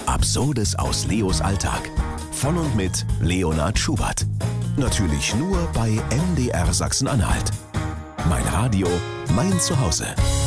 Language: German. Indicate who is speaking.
Speaker 1: Absurdes aus Leos Alltag. Von und mit Leonhard Schubert. Natürlich nur bei MDR Sachsen-Anhalt. Mein Radio, mein Zuhause.